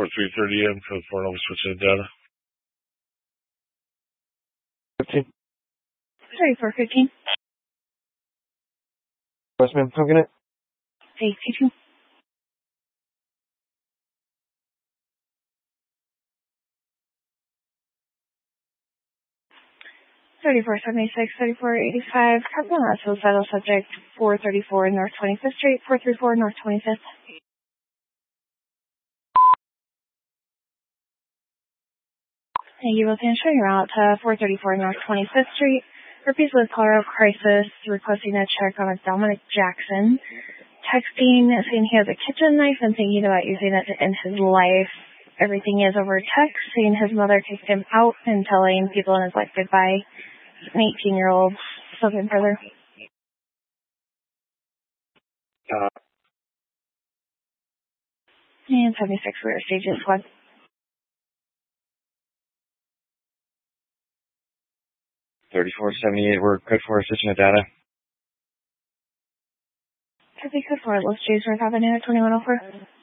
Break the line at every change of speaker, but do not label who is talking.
3:30 a.m. code 4 Nova switching to data.
15.
3415.
Yes, ma'am. How can I?
822. 3476, 3485. Carbon suicidal subject 434 North 25th Street, 434 North 25th. Thank you, both answering. You're out to 434 North 25th Street. Herpes with Colorado Crisis, requesting a check on a Dominic Jackson. Texting, saying he has a kitchen knife and thinking about using it to end his life. Everything is over text, saying his mother kicked him out and telling people in his life goodbye. An 18-year-old. Something further. And 76 rear stages, one.
3478, we're good for switching to data.
Could be good for it. Let's choose North Avenue at 2104.